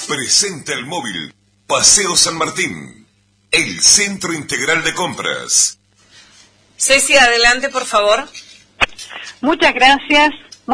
Presenta el móvil Paseo San Martín, el centro integral de compras. Ceci, adelante, por favor. Muchas gracias.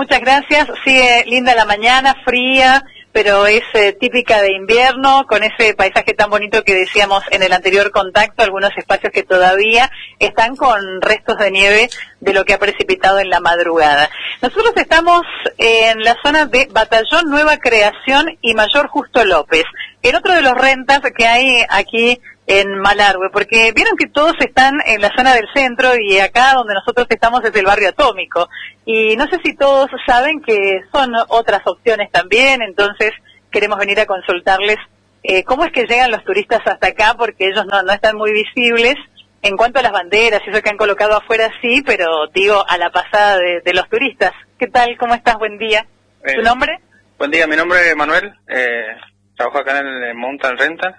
Sigue linda la mañana, fría, pero es típica de invierno, con ese paisaje tan bonito que decíamos en el anterior contacto, algunos espacios que todavía están con restos de nieve de lo que ha precipitado en la madrugada. Nosotros estamos en la zona de Batallón Nueva Creación y Mayor Justo López, en otro de los rentas que hay aquí en Malargüe, porque vieron que todos están en la zona del centro y acá donde nosotros estamos es el barrio Atómico, y no sé si todos saben que son otras opciones también, entonces queremos venir a consultarles cómo es que llegan los turistas hasta acá, porque ellos no están muy visibles. En cuanto a las banderas y eso que han colocado afuera, sí, pero digo, a la pasada de los turistas. ¿Qué tal? ¿Cómo estás? Buen día. ¿Tu nombre? Buen día, mi nombre es Manuel, trabajo acá en el Mountain Rental,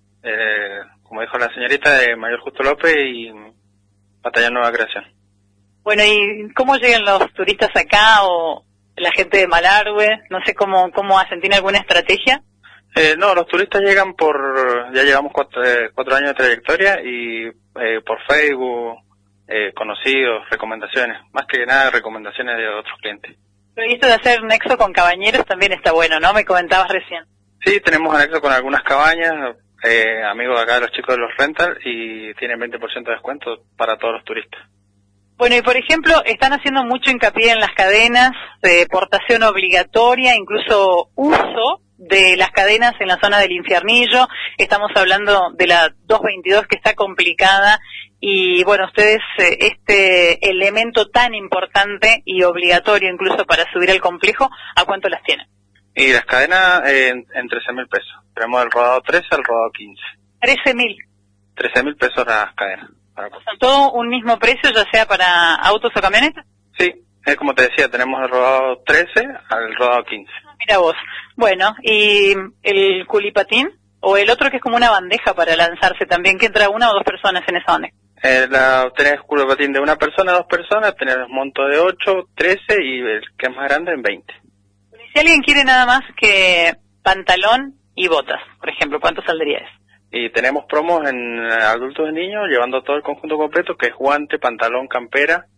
como dijo la señorita, de Mayor Justo López y Batallón Nueva Creación. Bueno, ¿y cómo llegan los turistas acá o la gente de Malargüe? No sé cómo hacen, ¿tiene alguna estrategia? No, los turistas llegan ya llevamos cuatro años de trayectoria y por Facebook, conocidos, recomendaciones, más que nada recomendaciones de otros clientes. Pero esto de hacer nexo con cabañeros también está bueno, ¿no? Me comentabas recién. Sí, tenemos anexo con algunas cabañas, amigos acá de los chicos de los rental, y tienen 20% de descuento para todos los turistas. Bueno, y por ejemplo, están haciendo mucho hincapié en las cadenas de portación obligatoria, incluso uso de las cadenas en la zona del Infiernillo. Estamos hablando de la 222 que está complicada y bueno, ustedes este elemento tan importante y obligatorio incluso para subir al complejo, ¿a cuánto las tienen? Y las cadenas en 13.000 pesos. Tenemos el rodado 13 al rodado 15. 13.000. 13.000 pesos las cadenas. ¿Son todo un mismo precio, ya sea para autos o camionetas? Sí, como te decía, tenemos el rodado 13 al rodado 15. Mira vos. Bueno, ¿y el culipatín? ¿O el otro que es como una bandeja para lanzarse también, que entra una o dos personas en esa bandeja? Tenés culipatín de una persona, dos personas, tenés monto de 8, 13 y el que es más grande en 20. Si alguien quiere nada más que pantalón y botas, por ejemplo, ¿cuánto saldría eso? Y tenemos promos en adultos y niños, llevando todo el conjunto completo, que es guante, pantalón, campera,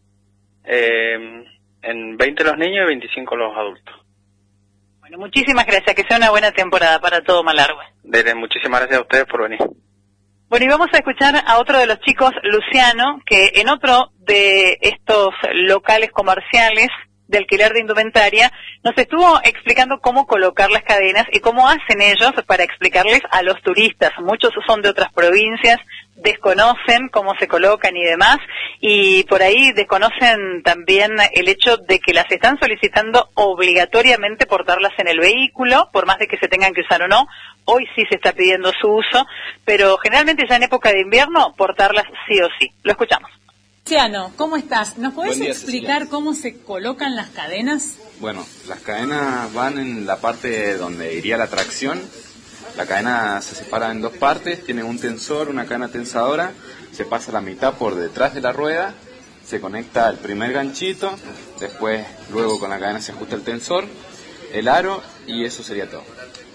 en 20 los niños y 25 los adultos. Bueno, muchísimas gracias, que sea una buena temporada para todo Malargüe. Muchísimas gracias a ustedes por venir. Bueno, y vamos a escuchar a otro de los chicos, Luciano, que en otro de estos locales comerciales de alquiler de indumentaria, nos estuvo explicando cómo colocar las cadenas y cómo hacen ellos para explicarles a los turistas. Muchos son de otras provincias, desconocen cómo se colocan y demás, y por ahí desconocen también el hecho de que las están solicitando obligatoriamente portarlas en el vehículo, por más de que se tengan que usar o no. Hoy sí se está pidiendo su uso, pero generalmente ya en época de invierno, portarlas sí o sí. Lo escuchamos. Luciano, ¿cómo estás? ¿Nos podés explicar Cecilia, cómo se colocan las cadenas? Bueno, las cadenas van en la parte donde iría la tracción. La cadena se separa en dos partes, tiene un tensor, una cadena tensadora, se pasa la mitad por detrás de la rueda, se conecta el primer ganchito, después luego con la cadena se ajusta el tensor, el aro y eso sería todo.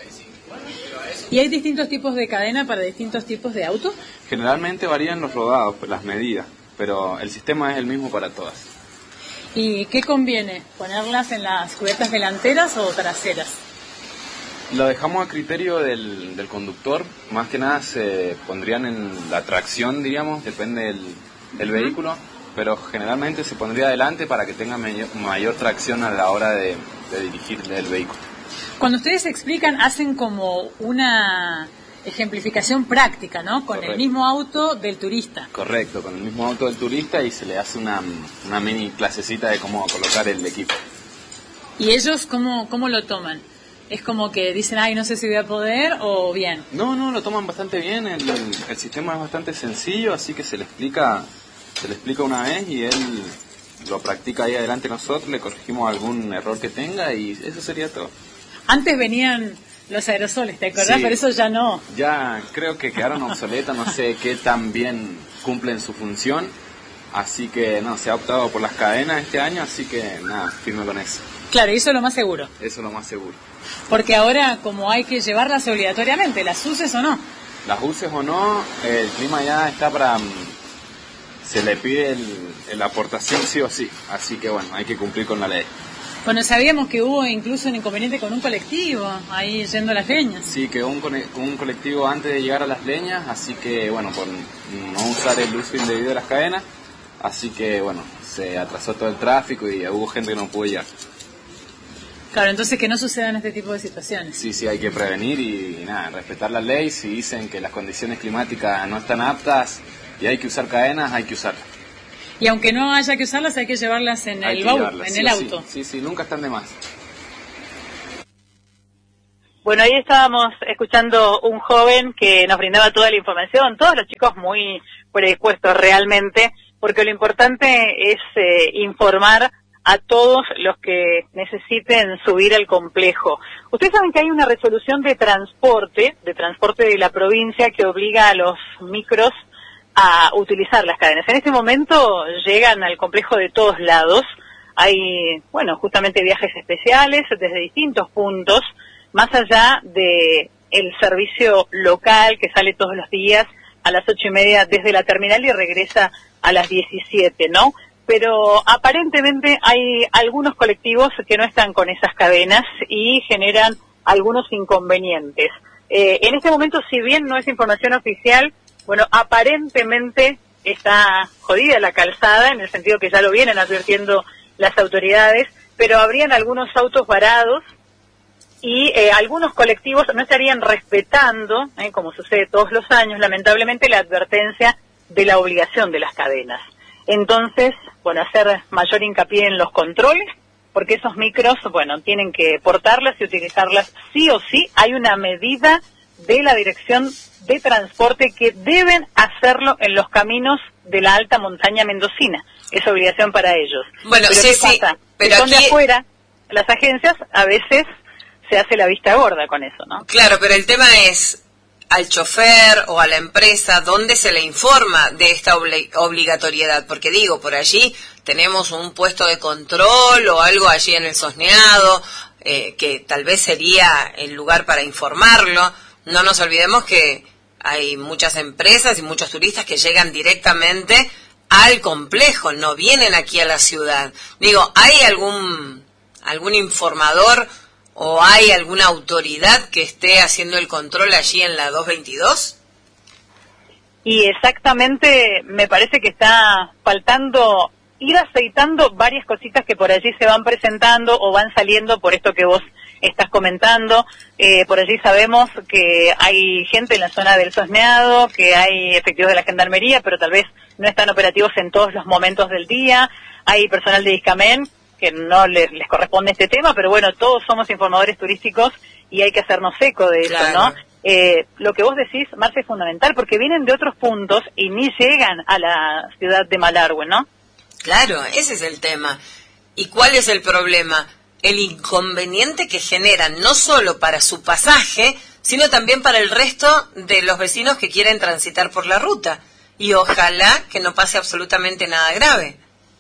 ¿Y hay distintos tipos de cadena para distintos tipos de autos? Generalmente varían los rodados, las medidas, pero el sistema es el mismo para todas. ¿Y qué conviene? ¿Ponerlas en las cubiertas delanteras o traseras? Lo dejamos a criterio del conductor, más que nada se pondrían en la tracción, diríamos, depende del vehículo, pero generalmente se pondría adelante para que tenga mayor tracción a la hora de dirigir el vehículo. Cuando ustedes explican, hacen como una ejemplificación práctica, ¿no? Con Correcto. El mismo auto del turista. Correcto, con el mismo auto del turista y se le hace una mini clasecita de cómo colocar el equipo. ¿Y ellos cómo lo toman? ¿Es como que dicen, ay, no sé si voy a poder o bien? No, lo toman bastante bien, el sistema es bastante sencillo, así que se le explica una vez y él lo practica ahí adelante nosotros, le corregimos algún error que tenga y eso sería todo. Antes venían los aerosoles, ¿te acordás? Sí. Pero eso ya no. Ya creo que quedaron obsoletas, no sé qué tan bien cumplen su función, así que no, se ha optado por las cadenas este año, así que nada, firme con eso. Claro, y eso es lo más seguro. Eso es lo más seguro. Porque ahora, como hay que llevarlas obligatoriamente, las uses o no. Las uses o no, el clima ya está para... se le pide la aportación sí o sí. Así que bueno, hay que cumplir con la ley. Bueno, sabíamos que hubo incluso un inconveniente con un colectivo ahí yendo a las leñas. Sí, quedó un colectivo antes de llegar a las leñas, así que bueno, por no usar el uso indebido de las cadenas, así que bueno, se atrasó todo el tráfico y hubo gente que no pudo llegar. Claro, entonces que no sucedan este tipo de situaciones. Sí, hay que prevenir y nada, respetar la ley. Si dicen que las condiciones climáticas no están aptas y hay que usar cadenas, hay que usarlas. Y aunque no haya que usarlas, hay que llevarlas en el baúl, en el auto. Sí, nunca están de más. Bueno, ahí estábamos escuchando un joven que nos brindaba toda la información, todos los chicos muy predispuestos realmente, porque lo importante es informar a todos los que necesiten subir al complejo. Ustedes saben que hay una resolución de transporte de la provincia que obliga a los micros a utilizar las cadenas. En este momento llegan al complejo de todos lados. Hay, bueno, justamente viajes especiales desde distintos puntos, más allá de el servicio local que sale todos los días a las 8:30 desde la terminal y regresa a las 17, ¿no? Pero aparentemente hay algunos colectivos que no están con esas cadenas y generan algunos inconvenientes. En este momento, si bien no es información oficial, bueno, aparentemente está jodida la calzada, en el sentido que ya lo vienen advirtiendo las autoridades, pero habrían algunos autos varados y algunos colectivos no estarían respetando, como sucede todos los años, lamentablemente, la advertencia de la obligación de las cadenas. Entonces, bueno, hacer mayor hincapié en los controles, porque esos micros, bueno, tienen que portarlas y utilizarlas sí o sí. Hay una medida de la Dirección de Transporte que deben hacerlo en los caminos de la alta montaña mendocina. Es obligación para ellos. Bueno, pero sí, ¿qué pasa? pero si son aquí... de afuera, las agencias a veces se hace la vista gorda con eso, ¿no? Claro, pero el tema es al chofer o a la empresa, ¿dónde se le informa de esta obligatoriedad? Porque digo, por allí tenemos un puesto de control o algo allí en el Sosneado, que tal vez sería el lugar para informarlo. No nos olvidemos que hay muchas empresas y muchos turistas que llegan directamente al complejo, no vienen aquí a la ciudad. Digo, ¿hay algún informador o hay alguna autoridad que esté haciendo el control allí en la 222? Y exactamente me parece que está faltando ir aceitando varias cositas que por allí se van presentando o van saliendo por esto que vos estás comentando. Por allí sabemos que hay gente en la zona del Sosneado, que hay efectivos de la Gendarmería, pero tal vez no están operativos en todos los momentos del día. Hay personal de Discamen que no les corresponde este tema, pero bueno, todos somos informadores turísticos y hay que hacernos eco de eso, claro, ¿no? Lo que vos decís, Marce, es fundamental, porque vienen de otros puntos y ni llegan a la ciudad de Malargüe, ¿no? Claro, ese es el tema. ¿Y cuál es el problema? El inconveniente que generan, no solo para su pasaje, sino también para el resto de los vecinos que quieren transitar por la ruta. Y ojalá que no pase absolutamente nada grave.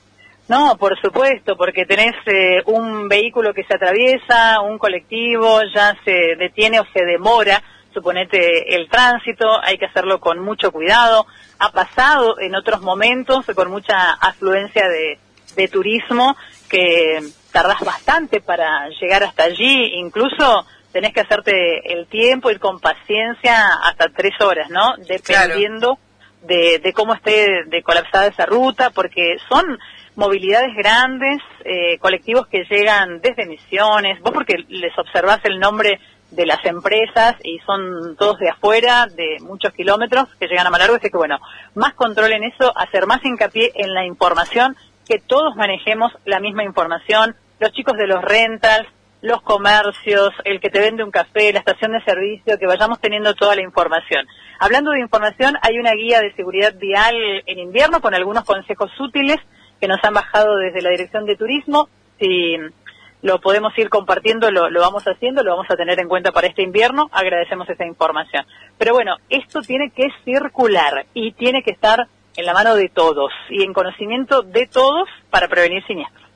No, por supuesto, porque tenés un vehículo que se atraviesa, un colectivo, ya se detiene o se demora, suponete, el tránsito, hay que hacerlo con mucho cuidado. Ha pasado en otros momentos con mucha afluencia de turismo que tardás bastante para llegar hasta allí, incluso tenés que hacerte el tiempo, ir con paciencia hasta 3 horas, ¿no? Dependiendo de cómo esté de colapsada esa ruta, porque son movilidades grandes, colectivos que llegan desde Misiones, vos porque les observás el nombre de las empresas y son todos de afuera, de muchos kilómetros, que llegan a Malargüe, así que bueno, más control en eso, hacer más hincapié en la información, que todos manejemos la misma información, los chicos de los rentals, los comercios, el que te vende un café, la estación de servicio, que vayamos teniendo toda la información. Hablando de información, hay una guía de seguridad vial en invierno con algunos consejos útiles que nos han bajado desde la Dirección de Turismo. Si lo podemos ir compartiendo, lo vamos haciendo, lo vamos a tener en cuenta para este invierno, agradecemos esa información. Pero bueno, esto tiene que circular y tiene que estar en la mano de todos y en conocimiento de todos para prevenir siniestros.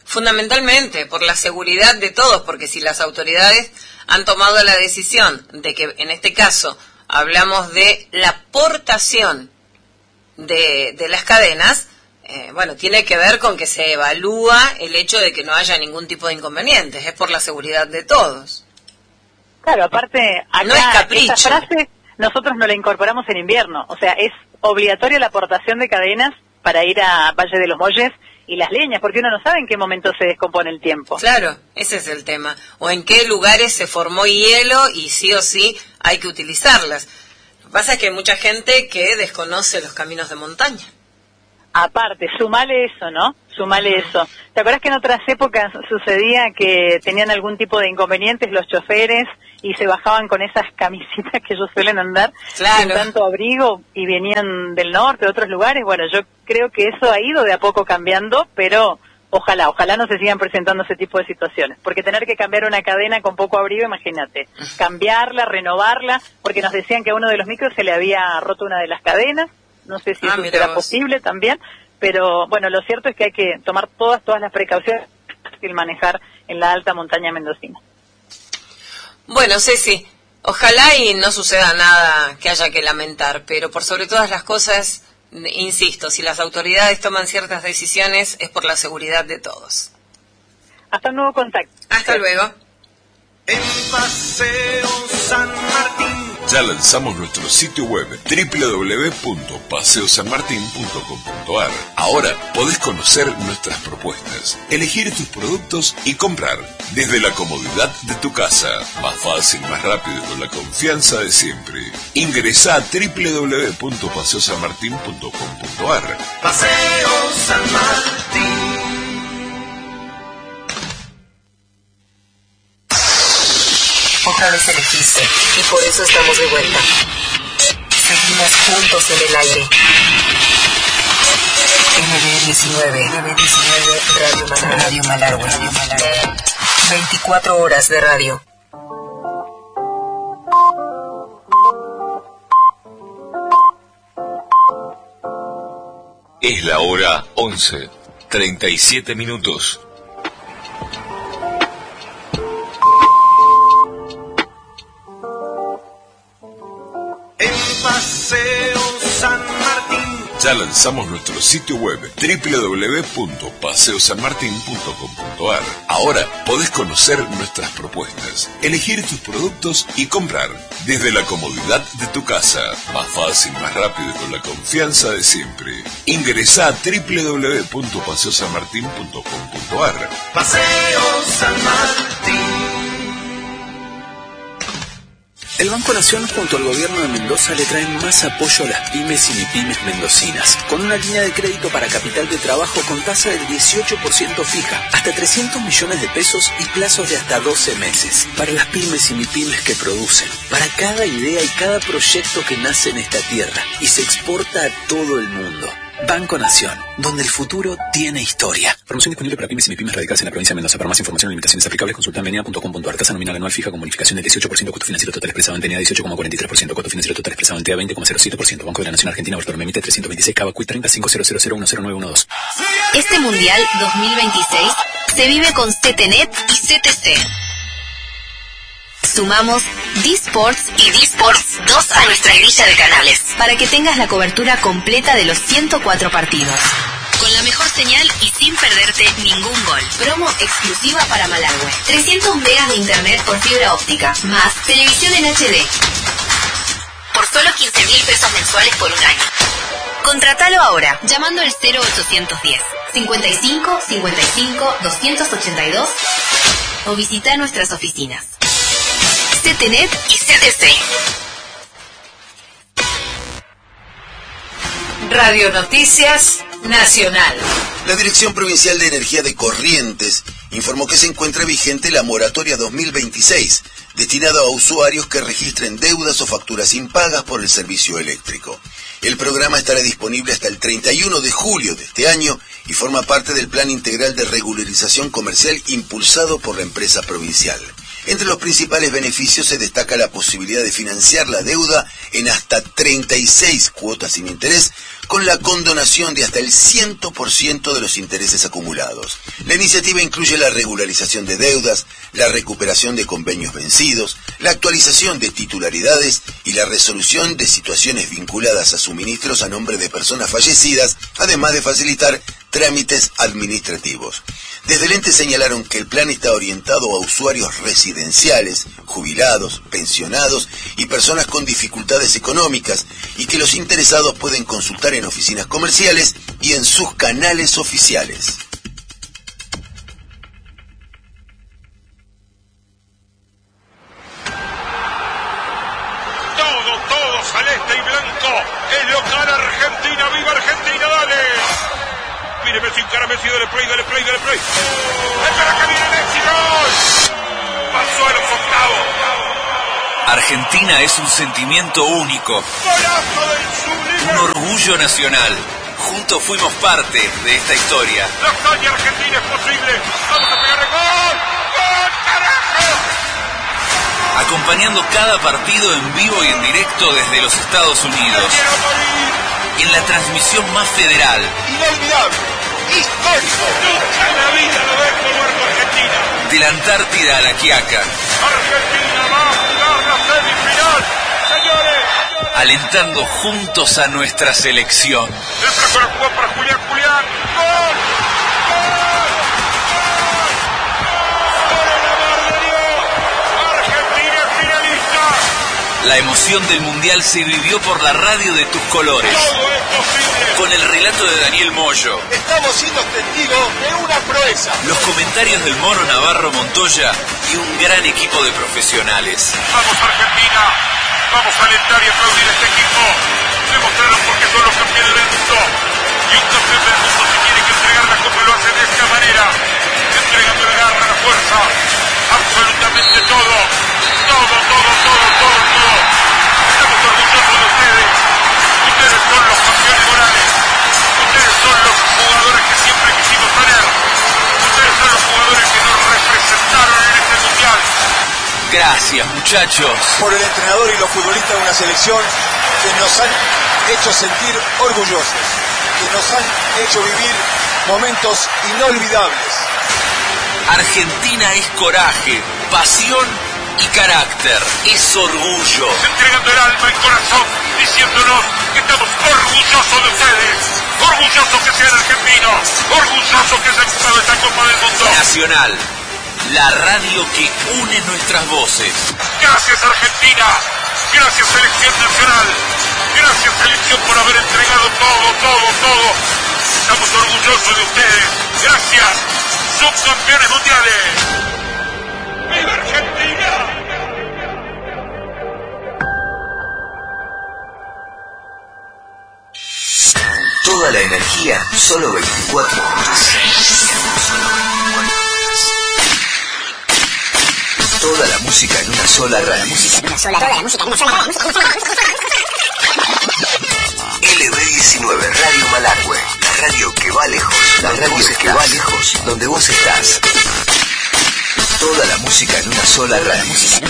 fundamentalmente por la seguridad de todos, porque si las autoridades han tomado la decisión de que en este caso hablamos de la portación de las cadenas, bueno, tiene que ver con que se evalúa el hecho de que no haya ningún tipo de inconvenientes, es por la seguridad de todos. Claro, aparte, acá no es capricho. Esta frase nosotros no la incorporamos en invierno, o sea, es obligatoria la aportación de cadenas para ir a Valle de los Molles y Las Leñas, porque uno no sabe en qué momento se descompone el tiempo. Claro, ese es el tema. O en qué lugares se formó hielo y sí o sí hay que utilizarlas. Lo que pasa es que hay mucha gente que desconoce los caminos de montaña. Aparte, sumale eso, ¿no? Sumale eso. ¿Te acuerdas que en otras épocas sucedía que tenían algún tipo de inconvenientes los choferes y se bajaban con esas camisitas que ellos suelen andar sin tanto abrigo y venían del norte, de otros lugares? Bueno, yo creo que eso ha ido de a poco cambiando, pero ojalá no se sigan presentando ese tipo de situaciones. Porque tener que cambiar una cadena con poco abrigo, imagínate, cambiarla, renovarla, porque nos decían que a uno de los micros se le había roto una de las cadenas. No sé si eso será posible también, pero bueno, lo cierto es que hay que tomar todas las precauciones y manejar en la alta montaña mendocina. Bueno, Ceci, ojalá y no suceda nada que haya que lamentar, pero por sobre todas las cosas, insisto, si las autoridades toman ciertas decisiones es por la seguridad de todos. Hasta un nuevo contacto. Hasta luego. En Paseo San Martín. Ya lanzamos nuestro sitio web www.paseosanmartin.com.ar. Ahora podés conocer nuestras propuestas, elegir tus productos y comprar desde la comodidad de tu casa. Más fácil, más rápido y con la confianza de siempre. Ingresa a www.paseosanmartin.com.ar. Paseo San Martín. Otra vez elegiste y por eso estamos de vuelta. Seguimos juntos en el aire. NB19 Radio Malargüe. 24 horas de radio. Es la hora 11:37. Paseo San Martín. Ya lanzamos nuestro sitio web www.paseosanmartin.com.ar. Ahora podés conocer nuestras propuestas, elegir tus productos y comprar desde la comodidad de tu casa. Más fácil, más rápido y con la confianza de siempre. Ingresa a www.paseosanmartin.com.ar. Paseo San Martín. El Banco Nación junto al gobierno de Mendoza le traen más apoyo a las pymes y mipymes mendocinas, con una línea de crédito para capital de trabajo con tasa del 18% fija, hasta 300 millones de pesos y plazos de hasta 12 meses. Para las pymes y mipymes que producen, para cada idea y cada proyecto que nace en esta tierra y se exporta a todo el mundo. Banco Nación, donde el futuro tiene historia. Promoción disponible para pymes y mipymes radicadas en la provincia de Mendoza. Para más información y limitaciones aplicables, consulta en venia.com.ar. Tasa nominal anual fija con bonificación del 18%, costo financiero total expresado en TNA 18,43%, costo financiero total expresado en TA 20,07%. Banco de la Nación Argentina, Bartolomé Emite 326, Cava Cuit 305000100912. Este Mundial 2026 se vive con CTNet y CTC. Sumamos D-Sports y D-Sports 2 a nuestra grilla de canales para que tengas la cobertura completa de los 104 partidos. Con la mejor señal y sin perderte ningún gol. Promo exclusiva para Malargüe. 300 megas de internet por fibra óptica, más televisión en HD. Por solo 15.000 pesos mensuales por un año. Contratalo ahora, llamando al 0810 55 55 282 o visita nuestras oficinas. CTNet y CTC. Radio Noticias Nacional. La Dirección Provincial de Energía de Corrientes informó que se encuentra vigente la moratoria 2026, destinada a usuarios que registren deudas o facturas impagas por el servicio eléctrico. El programa estará disponible hasta el 31 de julio de este año y forma parte del Plan Integral de Regularización Comercial impulsado por la empresa provincial. Entre los principales beneficios se destaca la posibilidad de financiar la deuda en hasta 36 cuotas sin interés, con la condonación de hasta el 100% de los intereses acumulados. La iniciativa incluye la regularización de deudas, la recuperación de convenios vencidos, la actualización de titularidades y la resolución de situaciones vinculadas a suministros a nombre de personas fallecidas, además de facilitar trámites administrativos. Desde el ente señalaron que el plan está orientado a usuarios residenciales, jubilados, pensionados y personas con dificultades económicas, y que los interesados pueden consultar en oficinas comerciales y en sus canales oficiales. Todo celeste y blanco, el local Argentina, ¡viva Argentina, dale! Mire Messi, encara Messi, dale play. ¡Espera que viene Messi, gol! Pasó a los octavos. Argentina es un sentimiento único. ¡Golazo del sublime! Un orgullo nacional. Juntos fuimos parte de esta historia. La hazaña argentina es posible. Vamos a pegarle gol. ¡Gol, carajo! Acompañando cada partido en vivo y en directo desde los Estados Unidos. En la transmisión más federal. Inolvidable, histórico. Nunca en la vida lo ves jugar con Argentina. De la Antártida a la Quiaca. Argentina va a jugar la semifinal. Señores. Alentando juntos a nuestra selección. El flaco la jugó para Julián. ¡Gol! La emoción del Mundial se vivió por la radio de tus colores. Todo es posible. Con el relato de Daniel Moyo. Estamos siendo testigos de una proeza. Los comentarios del Mono Navarro Montoya y un gran equipo de profesionales. Vamos Argentina, vamos a alentar y aplaudir a este equipo. Demostraron por qué son los campeones del mundo. Y un campeón del mundo se tiene que entregar la copa, lo hace de esta manera. Entregando la garra, la fuerza, absolutamente todo. Estamos orgullosos de ustedes. Ustedes son los campeones morales. Ustedes son los jugadores que siempre quisimos tener. Ustedes son los jugadores que nos representaron en este mundial. Gracias, muchachos. Por el entrenador y los futbolistas de una selección que nos han hecho sentir orgullosos, que nos han hecho vivir momentos inolvidables. Argentina es coraje, pasión y carácter. Es orgullo. Entregando el alma y corazón, diciéndonos que estamos orgullosos de ustedes. Orgullosos que sean argentinos. Orgullosos que se hayan jugado esta Copa del Mundo. Nacional, la radio que une nuestras voces. Gracias Argentina. Gracias Selección Nacional. Gracias Selección por haber entregado todo. Estamos orgullosos de ustedes. Gracias. Subcampeones mundiales. ¡Viva Argentina! Toda la energía, solo 24 horas. Toda la música en una sola radio. LB19 Radio Malargüe, la radio que va lejos, donde vos estás. Toda la música en una sola radio.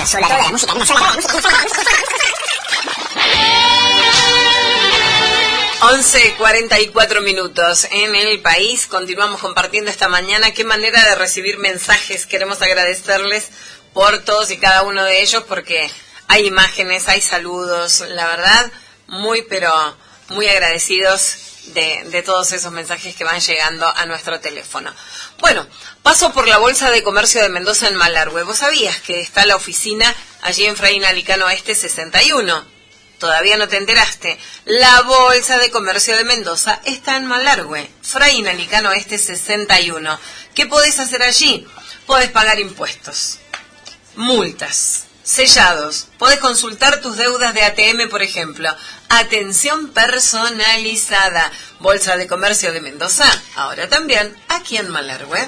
11:44 en el país. Continuamos compartiendo esta mañana. Qué manera de recibir mensajes. Queremos agradecerles por todos y cada uno de ellos, porque hay imágenes, hay saludos. La verdad, muy agradecidos de todos esos mensajes que van llegando a nuestro teléfono. Bueno, paso por la Bolsa de Comercio de Mendoza en Malargüe. ¿Vos sabías que está la oficina allí en Fray Nalicano Este 61? Todavía no te enteraste. La Bolsa de Comercio de Mendoza está en Malargüe, Fray Nalicano Este 61. ¿Qué podés hacer allí? Podés pagar impuestos, multas, sellados. Podés consultar tus deudas de ATM, por ejemplo. Atención personalizada. Bolsa de Comercio de Mendoza, ahora también aquí en Malargüe.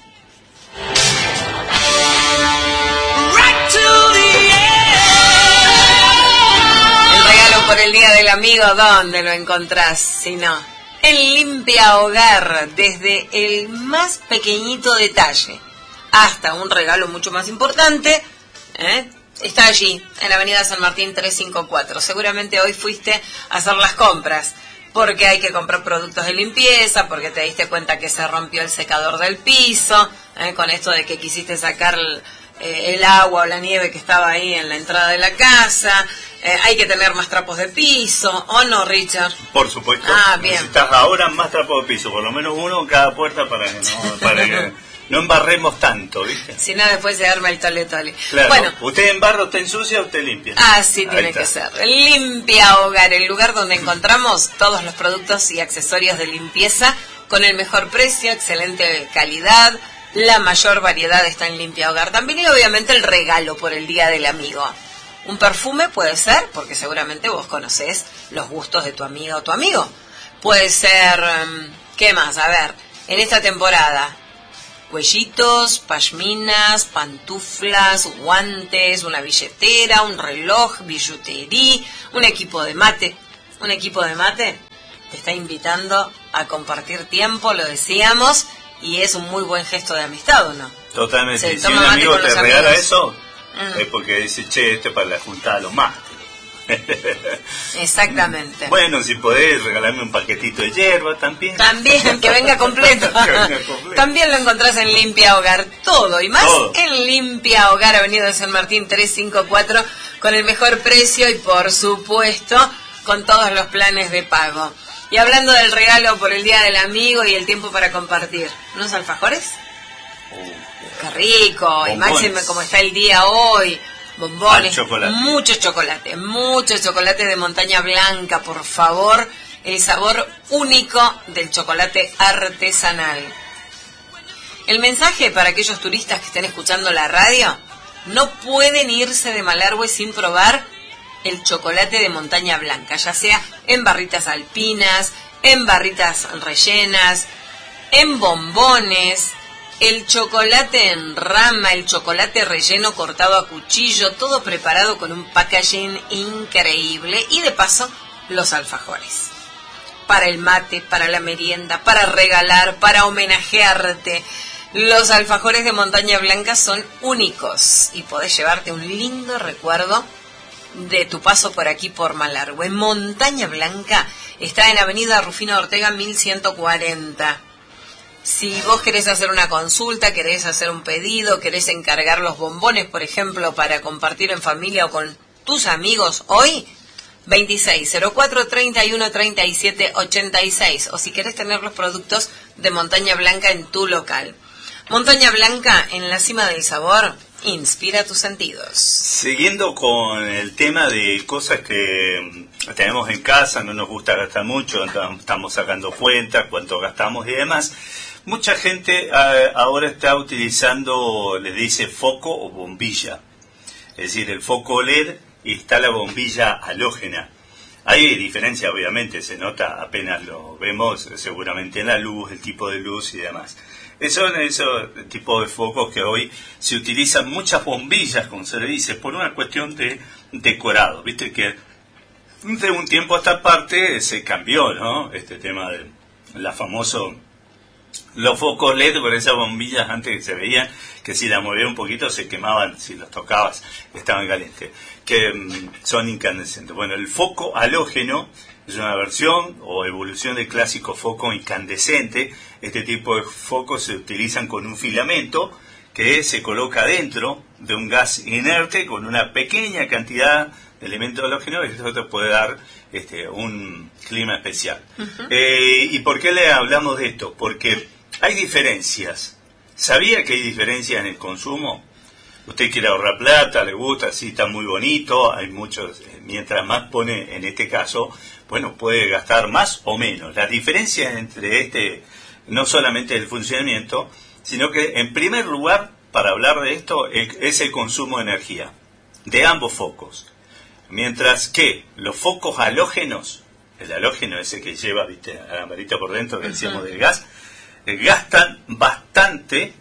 El regalo por el Día del Amigo, ¿dónde lo encontrás? Si no, en Limpia Hogar, desde el más pequeñito detalle hasta un regalo mucho más importante, está allí, en la avenida San Martín 354. Seguramente hoy fuiste a hacer las compras, porque hay que comprar productos de limpieza, porque te diste cuenta que se rompió el secador del piso, con esto de que quisiste sacar el agua o la nieve que estaba ahí en la entrada de la casa. Hay que tener más trapos de piso, ¿o no, Richard? Por supuesto. Bien. Necesitas ahora más trapos de piso, por lo menos uno en cada puerta para que no embarremos tanto, ¿viste? Si no, después se arma el tole. Claro. Bueno, usted embarra, usted ensucia, usted limpia. Así tiene que ser. Limpia Hogar, el lugar donde encontramos todos los productos y accesorios de limpieza con el mejor precio, excelente calidad. La mayor variedad está en Limpia Hogar también, y obviamente el regalo por el Día del Amigo. Un perfume puede ser, porque seguramente vos conocés los gustos de tu amiga o tu amigo. Puede ser, ¿qué más? A ver, en esta temporada, cuellitos, pashminas, pantuflas, guantes, una billetera, un reloj, billutería, un equipo de mate. Un equipo de mate te está invitando a compartir tiempo, lo decíamos, y es un muy buen gesto de amistad, ¿o no? Totalmente. Si un amigo te regala eso, es porque dice, che, esto es para la juntada a los másteres. Exactamente. Bueno, si podés regalarme un paquetito de hierba también. También, que venga completo. También lo encontrás en Limpia Hogar. Todo y más en Limpia Hogar, avenida de San Martín 354, con el mejor precio y, por supuesto, con todos los planes de pago. Y hablando del regalo por el Día del Amigo y el tiempo para compartir, ¿unos alfajores? ¡Qué rico! Bombones. Y máximo como está el día hoy. Bombones, mucho chocolate de Montaña Blanca, por favor. El sabor único del chocolate artesanal. El mensaje para aquellos turistas que estén escuchando la radio: no pueden irse de Malargüe sin probar el chocolate de Montaña Blanca, ya sea en barritas alpinas, en barritas rellenas, en bombones, el chocolate en rama, el chocolate relleno cortado a cuchillo, todo preparado con un packaging increíble, y de paso los alfajores. Para el mate, para la merienda, para regalar, para homenajearte. Los alfajores de Montaña Blanca son únicos y podés llevarte un lindo recuerdo de tu paso por aquí por Malargüe. Montaña Blanca está en avenida Rufino Ortega 1140. Si vos querés hacer una consulta, querés hacer un pedido, querés encargar los bombones, por ejemplo, para compartir en familia o con tus amigos hoy, 2604-313786. O si querés tener los productos de Montaña Blanca en tu local. Montaña Blanca, en la cima del sabor, inspira tus sentidos. Siguiendo con el tema de cosas que tenemos en casa, no nos gusta gastar mucho, estamos sacando cuentas, cuánto gastamos y demás. Mucha gente ahora está utilizando, les dice, foco o bombilla. Es decir, el foco LED y está la bombilla halógena. Hay diferencia, obviamente, se nota apenas lo vemos, seguramente en la luz, el tipo de luz y demás. Son esos tipos de focos que hoy se utilizan muchas bombillas, como se le dice, por una cuestión de decorado. Viste que de un tiempo a esta parte se cambió, ¿no? Este tema de la famoso los focos LED con esas bombillas antes que se veían que si las movías un poquito se quemaban, si los tocabas estaban calientes, que son incandescentes. Bueno, el foco halógeno es una versión o evolución del clásico foco incandescente. Este tipo de focos se utilizan con un filamento que se coloca dentro de un gas inerte con una pequeña cantidad de elementos halógenos, y esto te puede dar un clima especial. ¿Y por qué le hablamos de esto? Porque hay diferencias. ¿Sabía que hay diferencias en el consumo? Usted quiere ahorrar plata, le gusta, sí, está muy bonito, hay muchos, mientras más pone en este caso, bueno, puede gastar más o menos. La diferencia entre no solamente el funcionamiento, sino que en primer lugar, para hablar de esto, es el consumo de energía de ambos focos. Mientras que los focos halógenos, el halógeno ese que lleva, viste, a la varita por dentro, que decíamos del gas, gastan bastante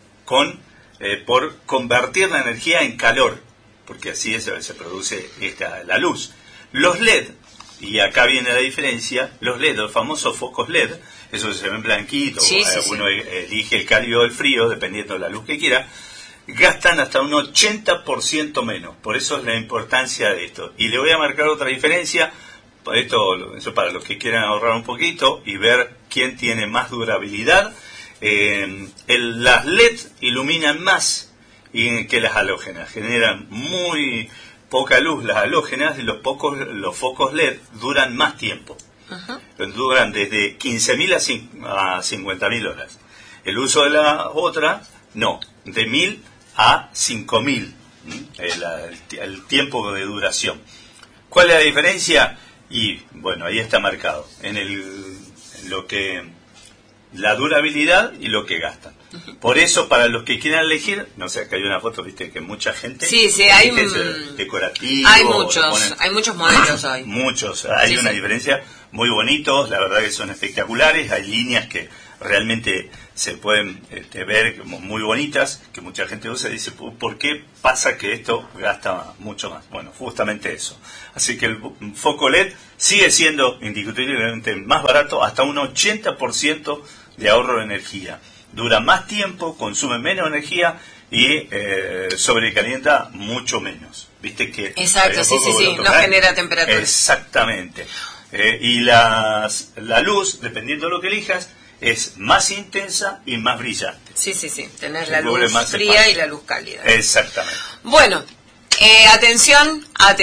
por convertir la energía en calor, porque así se produce la luz. Los LED, y acá viene la diferencia, los LED, los famosos focos LED, esos se ven blanquitos, uno elige el cálido o el frío, dependiendo de la luz que quiera. gastan hasta un 80% menos. Por eso es la importancia de esto. Y le voy a marcar otra diferencia. Eso para los que quieran ahorrar un poquito y ver quién tiene más durabilidad. Las LED iluminan más que las halógenas. Generan muy poca luz las halógenas y los focos LED duran más tiempo. Duran desde 15.000 a 50.000 horas. El uso de la otra, no, de 1.000 a 5.000, el tiempo de duración. ¿Cuál es la diferencia? Y bueno, ahí está marcado, en lo que la durabilidad y lo que gastan. Por eso, para los que quieran elegir, no sé, que hay una foto, viste, que mucha gente... Sí, hay decorativo. Hay muchos modelos hoy. Muchos, hay una diferencia, muy bonitos, la verdad que son espectaculares, hay líneas que realmente se pueden ver como muy bonitas, que mucha gente usa y dice, ¿por qué pasa que esto gasta mucho más? Bueno, justamente eso. Así que el foco LED sigue siendo indiscutiblemente más barato, hasta un 80% de ahorro de energía. Dura más tiempo, consume menos energía y sobrecalienta mucho menos. ¿Viste que? Exacto, sí, no genera temperatura. Exactamente. Y la luz, dependiendo de lo que elijas, es más intensa y más brillante. Sí, tenés la luz fría y la luz cálida. Exactamente. Bueno, atención.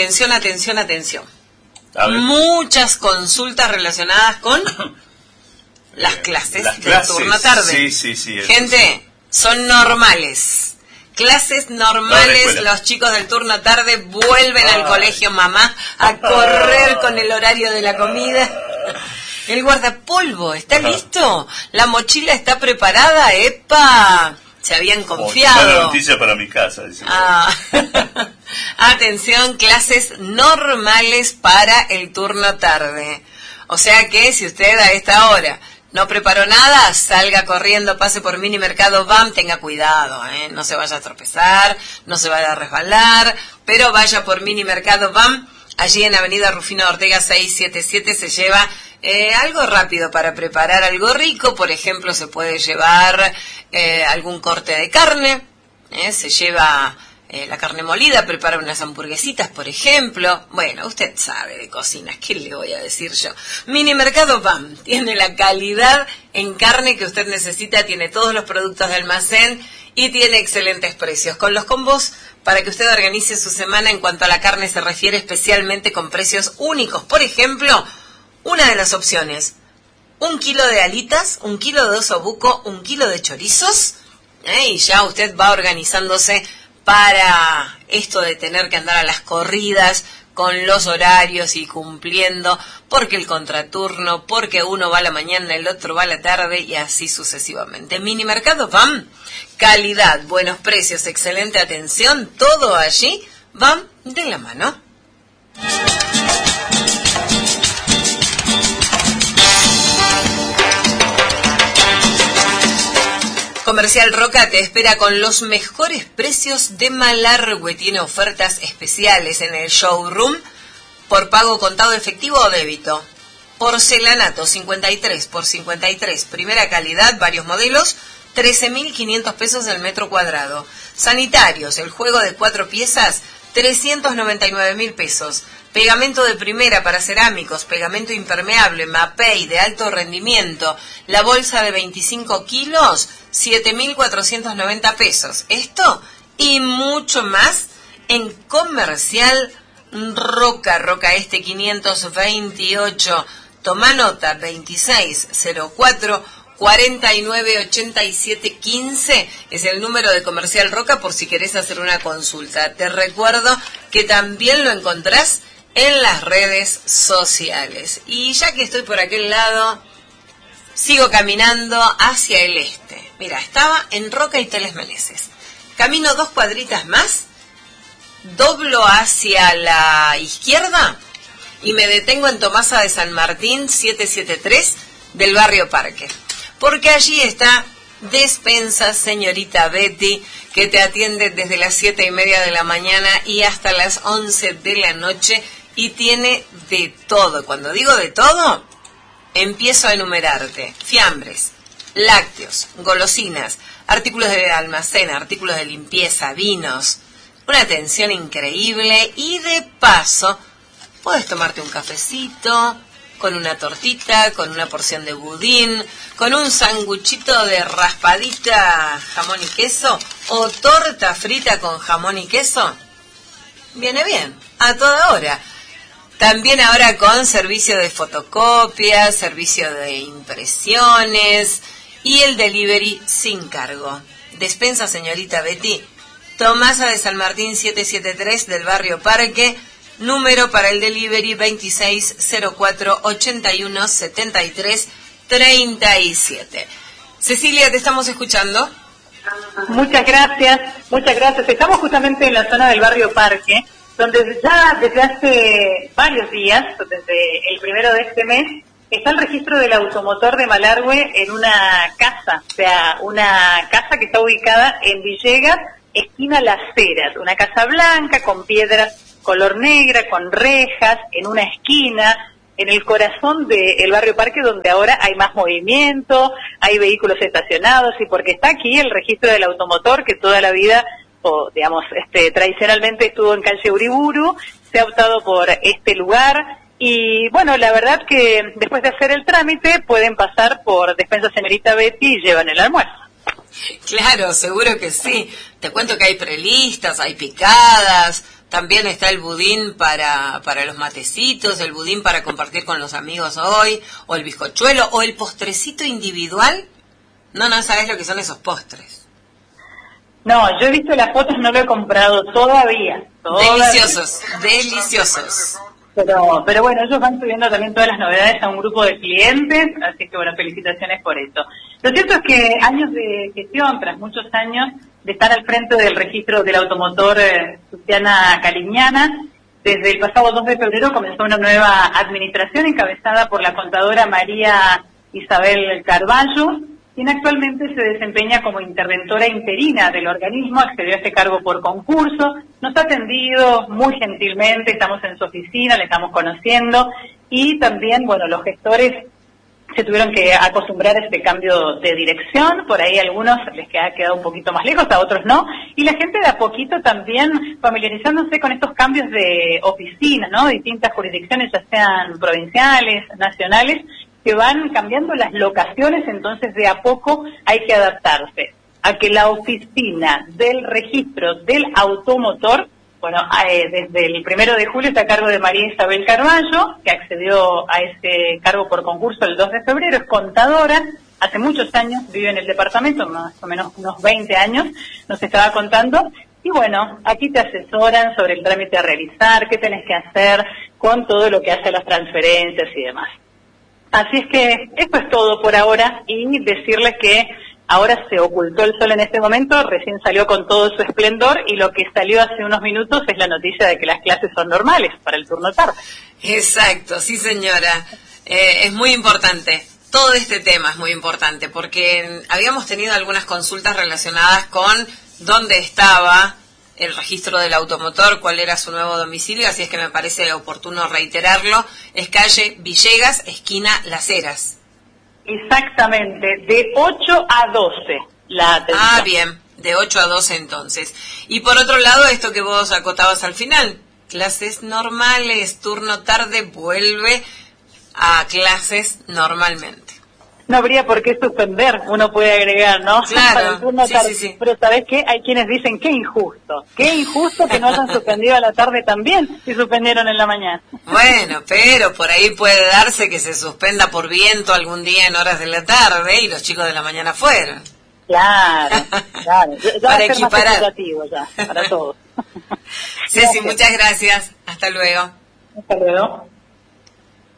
Muchas consultas relacionadas con las clases del turno tarde. Sí. Gente, son normales. Clases normales, los chicos del turno tarde vuelven al colegio mamá a correr con el horario de la comida. El guardapolvo, ¿está listo? La mochila está preparada, ¡epa! Se habían confiado. Buena noticia para mi casa. Atención, clases normales para el turno tarde. O sea que si usted a esta hora no preparó nada, salga corriendo, pase por Mini Mercado BAM, tenga cuidado, no se vaya a tropezar, no se vaya a resbalar, pero vaya por Mini Mercado BAM, allí en Avenida Rufino Ortega 677 se lleva algo rápido para preparar algo rico. Por ejemplo, se puede llevar algún corte de carne, se lleva la carne molida, prepara unas hamburguesitas, por ejemplo. Bueno, usted sabe de cocinas, ¿qué le voy a decir yo? Mini Mercado BAM tiene la calidad en carne que usted necesita, tiene todos los productos de almacén y tiene excelentes precios. Con los combos para que usted organice su semana en cuanto a la carne se refiere, especialmente con precios únicos. Por ejemplo, una de las opciones, 1 kilo de alitas, 1 kilo de osobuco, 1 kilo de chorizos, y ya usted va organizándose para esto de tener que andar a las corridas con los horarios y cumpliendo, porque el contraturno, porque uno va a la mañana, el otro va a la tarde y así sucesivamente. Mini Mercado BAM, calidad, buenos precios, excelente atención, todo allí van de la mano. Comercial Roca te espera con los mejores precios de Malargüe. Tiene ofertas especiales en el showroom por pago contado efectivo o débito. Porcelanato 53 por 53, primera calidad, varios modelos, 13.500 pesos el metro cuadrado. Sanitarios, el juego de 4 piezas, 399.000 pesos. Pegamento de primera para cerámicos, pegamento impermeable, Mapei de alto rendimiento, la bolsa de 25 kilos, 7.490 pesos. Esto y mucho más en Comercial Roca. Roca Este 528. Toma nota, 2604-498715 es el número de Comercial Roca por si querés hacer una consulta. Te recuerdo que también lo encontrás en las redes sociales. Y ya que estoy por aquel lado, sigo caminando hacia el este. Mira, estaba en Roca y Teles Meneses. Camino 2 cuadritas más, doblo hacia la izquierda y me detengo en Tomasa de San Martín 773 del barrio Parque. Porque allí está Despensa Señorita Betty, que te atiende desde las 7:30 de la mañana y hasta las 11 de la noche y tiene de todo. Cuando digo de todo, empiezo a enumerarte: fiambres, lácteos, golosinas, artículos de almacén, artículos de limpieza, vinos. Una atención increíble y de paso puedes tomarte un cafecito con una tortita, con una porción de budín, con un sanguchito de raspadita, jamón y queso o torta frita con jamón y queso. Viene bien, a toda hora. También ahora con servicio de fotocopias, servicio de impresiones y el delivery sin cargo. Despensa Señorita Betty, Tomasa de San Martín 773 del barrio Parque, número para el delivery 2604-8173-37. Cecilia, te estamos escuchando. Muchas gracias. Estamos justamente en la zona del barrio Parque, donde ya desde hace varios días, desde el 1 de este mes, está el registro del automotor de Malargüe en una casa, o sea, una casa que está ubicada en Villegas, esquina Las Heras, una casa blanca con piedras color negra, con rejas, en una esquina, en el corazón del barrio Parque, donde ahora hay más movimiento, hay vehículos estacionados, y porque está aquí el registro del automotor, que toda la vida, o digamos, tradicionalmente estuvo en calle Uriburu, se ha optado por este lugar, y bueno, la verdad que después de hacer el trámite, pueden pasar por Despensa Señorita Betty y llevan el almuerzo. Claro, seguro que sí. Te cuento que hay prelistas, hay picadas, también está el budín para los matecitos, el budín para compartir con los amigos hoy, o el bizcochuelo, o el postrecito individual. No sabes lo que son esos postres. No, yo he visto las fotos, no lo he comprado todavía. Deliciosos. Pero bueno, ellos van subiendo también todas las novedades a un grupo de clientes, así que bueno, felicitaciones por eso. Lo cierto es que años de gestión, tras muchos años de estar al frente del registro del automotor Susana Cariñana, desde el pasado 2 de febrero comenzó una nueva administración encabezada por la contadora María Isabel Carballo, quien actualmente se desempeña como interventora interina del organismo, accedió a este cargo por concurso, nos ha atendido muy gentilmente, estamos en su oficina, le estamos conociendo, y también, bueno, los gestores se tuvieron que acostumbrar a este cambio de dirección, por ahí a algunos les ha quedado un poquito más lejos, a otros no, y la gente de a poquito también familiarizándose con estos cambios de oficina, ¿no? Distintas jurisdicciones, ya sean provinciales, nacionales, que van cambiando las locaciones, entonces de a poco hay que adaptarse a que la oficina del registro del automotor, bueno, desde el 1 de julio está a cargo de María Isabel Carballo, que accedió a ese cargo por concurso el 2 de febrero, es contadora, hace muchos años, vive en el departamento, más o menos unos 20 años, nos estaba contando, y bueno, aquí te asesoran sobre el trámite a realizar, qué tenés que hacer con todo lo que hace las transferencias y demás. Así es que esto es todo por ahora, y decirles que ahora se ocultó el sol en este momento, recién salió con todo su esplendor, y lo que salió hace unos minutos es la noticia de que las clases son normales para el turno tarde. Exacto, sí señora, es muy importante. Todo este tema es muy importante porque habíamos tenido algunas consultas relacionadas con dónde estaba el registro del automotor, cuál era su nuevo domicilio, así es que me parece oportuno reiterarlo. Es calle Villegas, esquina Las Heras. Exactamente, de 8 a 12 la atención. Ah, bien, de 8 a 12 entonces. Y por otro lado, esto que vos acotabas al final, clases normales, turno tarde, vuelve a clases normalmente. No habría por qué suspender, uno puede agregar, ¿no? Claro, sí. Pero ¿sabés qué? Hay quienes dicen, qué injusto que no hayan suspendido a la tarde también, si suspendieron en la mañana. Bueno, pero por ahí puede darse que se suspenda por viento algún día en horas de la tarde y los chicos de la mañana fueron. Claro. Ya para equiparar. Ya, para todos. Ceci, muchas gracias. Hasta luego. Hasta luego.